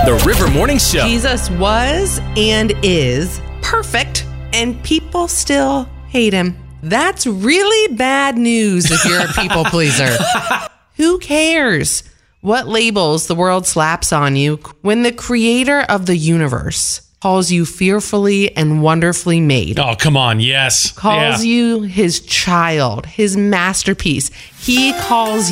The River Morning Show. Jesus was and is perfect, and people still hate him. That's really bad news if you're a people pleaser. Who cares what labels the world slaps on you when the creator of the universe calls you fearfully and wonderfully made? Oh, come on. Yes. Calls you his child, his masterpiece. He calls